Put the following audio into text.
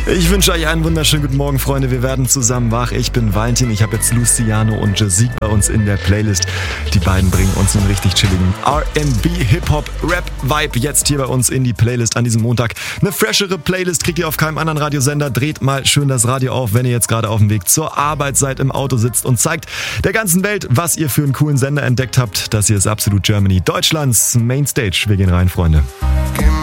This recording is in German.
Ich wünsche euch einen wunderschönen guten Morgen, Freunde. Wir werden zusammen wach. Ich bin Valentin. Ich habe jetzt Luciano und Jasik bei uns in der Playlist. Die beiden bringen uns einen richtig chilligen R&B, Hip-Hop, Rap-Vibe jetzt hier bei uns in die Playlist an diesem Montag. Eine freshere Playlist kriegt ihr auf keinem anderen Radiosender. Dreht mal schön das Radio auf, wenn ihr jetzt gerade auf dem Weg zur Arbeit seid, im Auto sitzt und zeigt der ganzen Welt, was ihr für einen coolen Sender entdeckt habt. Das hier ist Absolut Germany, Deutschlands Mainstage. Wir gehen rein, Freunde.